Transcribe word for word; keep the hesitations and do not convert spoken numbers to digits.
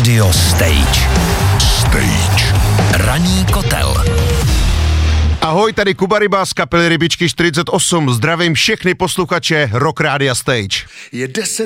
Radio Stage. Stage. Ranní kotel. Ahoj, tady Kuba Ryba z kapely Rybičky čtyřicet osm. Zdravím všechny posluchače Rock Rádia Stage. Je deset